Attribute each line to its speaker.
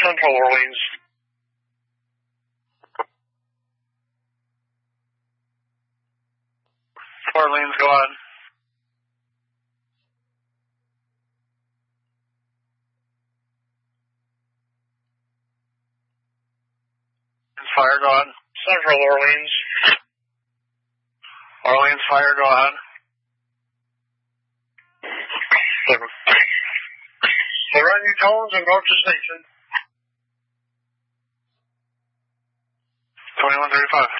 Speaker 1: Central Orleans. Orleans, go on. Fire, go on. Central Orleans. Orleans, fire, go on. 7. So run your tones and go to station. 2135.